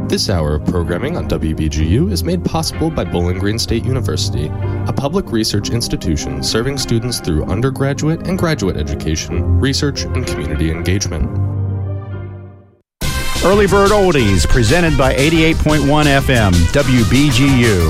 This hour of programming on WBGU is made possible by Bowling Green State University, a public research institution serving students through undergraduate and graduate education, research, and community engagement. Early Bird Oldies, presented by 88.1 FM, WBGU.